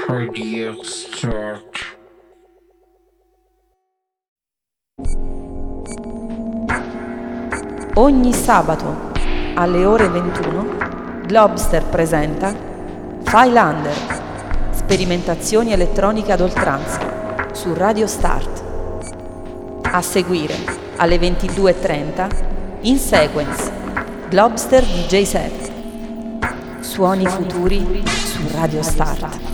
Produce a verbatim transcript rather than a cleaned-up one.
Radio Start. Ogni sabato alle ore ventuno Globster presenta Phylander, sperimentazioni elettroniche ad oltranza su Radio Start. A seguire alle ventidue e trenta In Sequence Globster D J Set. Suoni futuri su Radio Start.